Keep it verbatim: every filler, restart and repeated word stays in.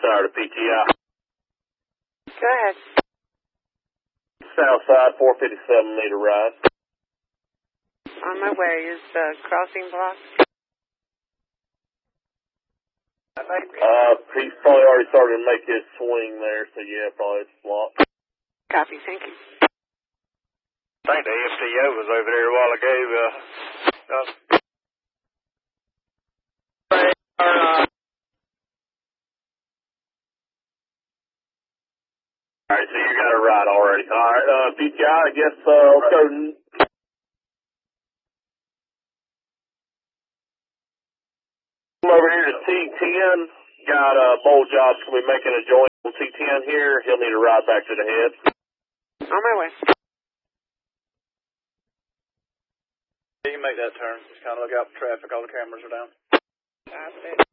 Sorry to P T I. Go ahead. South side, four fifty-seven, need a ride. On my way. Is the crossing blocked? Uh, he's probably already started to make his swing there, so yeah, probably it's blocked. Copy, thank you. I think the A F T O was over there a while ago. Uh, uh, uh, Alright, so you got a ride already. Alright, uh, P T I, I guess, uh, let's go. Come over here to T ten. Got, uh, Bold Jobs gonna be making a joint on T ten here. He'll need a ride back to the head. On my way. you can make that turn. Just kind of look out for traffic. All the cameras are down. Got it.